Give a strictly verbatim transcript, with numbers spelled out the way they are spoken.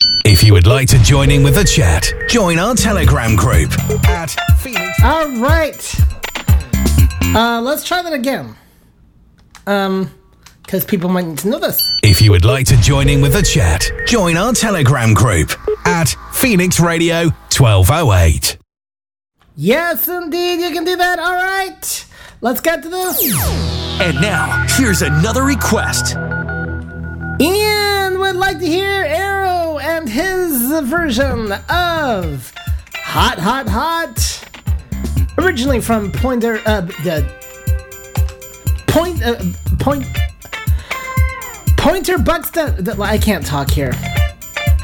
If you would like to join in with the chat, join our Telegram group at Phoenix. All right. Uh, let's try that again. Um, because people might need to know this. If you would like to join in with the chat, join our Telegram group at Phoenix Radio twelve oh eight. Yes, indeed, you can do that. All right. Let's get to this. And now, here's another request. Ian would like to hear Arrow and his version of Hot, Hot, Hot. Originally from Pointer, uh, the Point, uh, Point, Pointer Buxton. I can't talk here.